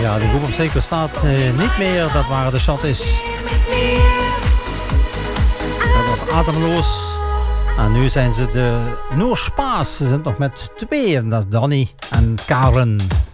Ja, de groep op zich bestaat niet meer. Dat waren de Shotties. Dat was ademloos. En nu zijn ze de Noorspaas. Ze zijn nog met 2. En dat is Danny en Karen.